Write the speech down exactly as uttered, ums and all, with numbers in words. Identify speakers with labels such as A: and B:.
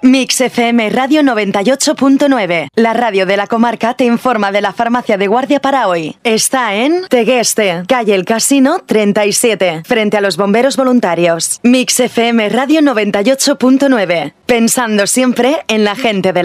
A: Mix F M Radio noventa y ocho punto nueve. La radio de la comarca te informa de la farmacia de guardia para hoy. Está en Tegueste, calle El Casino treinta y siete, frente a los bomberos voluntarios. Mix F M Radio noventa y ocho punto nueve. Pensando siempre en la gente de la